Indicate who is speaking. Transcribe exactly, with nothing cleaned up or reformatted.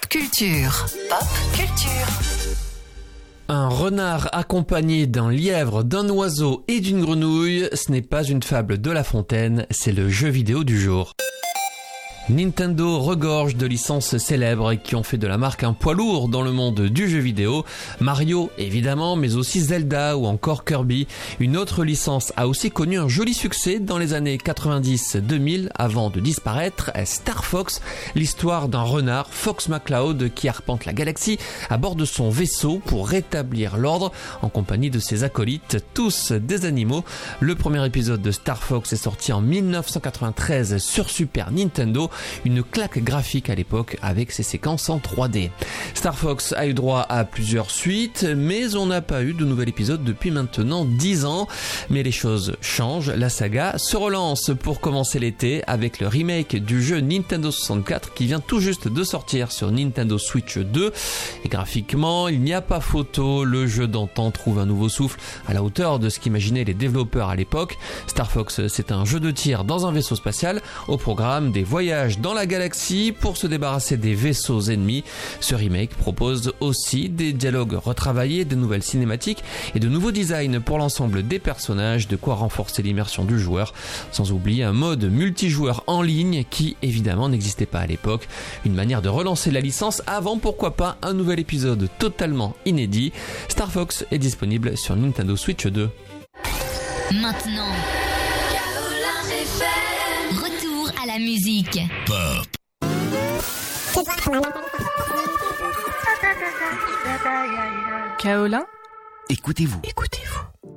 Speaker 1: culture. Pop culture.
Speaker 2: Un renard accompagné d'un lièvre, d'un oiseau et d'une grenouille, ce n'est pas une fable de La Fontaine, c'est le jeu vidéo du jour. Nintendo regorge de licences célèbres qui ont fait de la marque un poids lourd dans le monde du jeu vidéo. Mario, évidemment, mais aussi Zelda ou encore Kirby. Une autre licence a aussi connu un joli succès dans les années quatre-vingt-dix deux mille avant de disparaître, Star Fox, l'histoire d'un renard, Fox McCloud, qui arpente la galaxie à bord de son vaisseau pour rétablir l'ordre en compagnie de ses acolytes, tous des animaux. Le premier épisode de Star Fox est sorti en dix-neuf cent quatre-vingt-treize sur Super Nintendo. Une claque graphique à l'époque avec ses séquences en trois D. Star Fox a eu droit à plusieurs suites, mais on n'a pas eu de nouvel épisode depuis maintenant dix ans. Mais les choses changent, la saga se relance pour commencer l'été avec le remake du jeu Nintendo soixante-quatre qui vient tout juste de sortir sur Nintendo Switch deux. Et graphiquement, il n'y a pas photo, le jeu d'antan trouve un nouveau souffle à la hauteur de ce qu'imaginaient les développeurs à l'époque. Star Fox, c'est un jeu de tir dans un vaisseau spatial, au programme des voyages dans la galaxie pour se débarrasser des vaisseaux ennemis. Ce remake propose aussi des dialogues retravaillés, de nouvelles cinématiques et de nouveaux designs pour l'ensemble des personnages, de quoi renforcer l'immersion du joueur, sans oublier un mode multijoueur en ligne qui évidemment n'existait pas à l'époque. Une manière de relancer la licence avant, pourquoi pas, un nouvel épisode totalement inédit. Star Fox est disponible sur Nintendo Switch deux.
Speaker 3: Maintenant, retour à la musique. Pop.
Speaker 4: Kaolin,
Speaker 5: Écoutez-vous.
Speaker 4: écoutez-vous.